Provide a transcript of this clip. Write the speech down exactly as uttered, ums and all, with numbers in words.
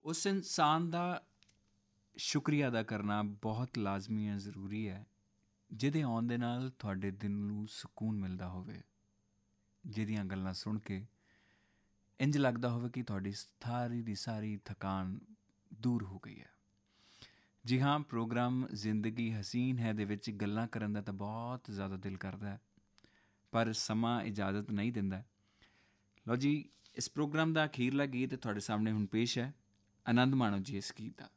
ਉਸ ਇਨਸਾਨ ਦਾ ਸ਼ੁਕਰੀਆ ਅਦਾ ਕਰਨਾ ਬਹੁਤ ਲਾਜ਼ਮੀ ਹੈ, ਜ਼ਰੂਰੀ ਹੈ, ਜਿਹਦੇ ਆਉਣ ਦੇ ਨਾਲ ਤੁਹਾਡੇ ਦਿਲ ਨੂੰ ਸਕੂਨ ਮਿਲਦਾ ਹੋਵੇ, ਜਿਹਦੀਆਂ ਗੱਲਾਂ ਸੁਣ ਕੇ ਇੰਝ ਲੱਗਦਾ ਹੋਵੇ ਕਿ ਤੁਹਾਡੀ ਸਾਰੀ ਦੀ ਸਾਰੀ ਥਕਾਨ ਦੂਰ ਹੋ ਗਈ ਹੈ। ਜੀ ਹਾਂ, ਪ੍ਰੋਗਰਾਮ ਜ਼ਿੰਦਗੀ ਹਸੀਨ ਹੈ ਦੇ ਵਿੱਚ ਗੱਲਾਂ ਕਰਨ ਦਾ ਤਾਂ ਬਹੁਤ ਜ਼ਿਆਦਾ ਦਿਲ ਕਰਦਾ ਹੈ, ਪਰ ਸਮਾਂ ਇਜਾਜ਼ਤ ਨਹੀਂ ਦਿੰਦਾ। ਲਓ ਜੀ, ਇਸ ਪ੍ਰੋਗਰਾਮ ਦਾ ਅਖੀਰਲਾ ਗੀਤ ਤੁਹਾਡੇ ਸਾਹਮਣੇ ਹੁਣ ਪੇਸ਼ ਹੈ। ਆਨੰਦ ਮਾਣੋ ਜੀ ਇਸ ਗੀਤ ਦਾ।